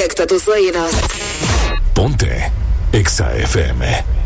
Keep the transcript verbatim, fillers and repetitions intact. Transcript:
directo a tus oídos. Ponte Exa F M.